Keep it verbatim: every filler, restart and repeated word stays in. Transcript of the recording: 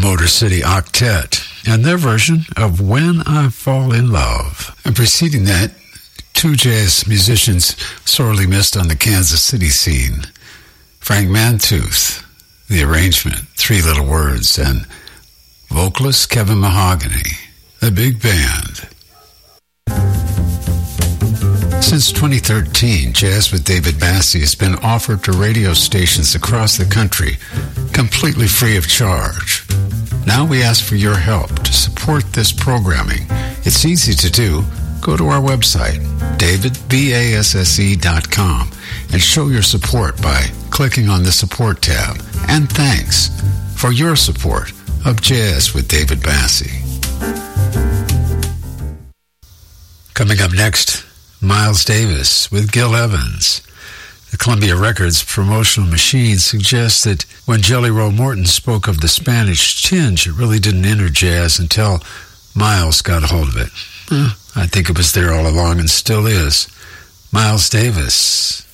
Motor City Octet and their version of When I Fall in Love. And preceding that, two jazz musicians sorely missed on the Kansas City scene. Frank Mantooth, the arrangement, Three Little Words, and vocalist Kevin Mahogany, the big band. Since twenty thirteen, Jazz with David Bassie has been offered to radio stations across the country, completely free of charge. Now we ask for your help to support this programming. It's easy to do. Go to our website, david basse dot com, and show your support by clicking on the support tab. And thanks for your support of Jazz with David Bassie. Coming up next, Miles Davis with Gil Evans. The Columbia Records promotional machine suggests that when Jelly Roll Morton spoke of the Spanish tinge, it really didn't enter jazz until Miles got a hold of it. Eh, I think it was there all along and still is. Miles Davis.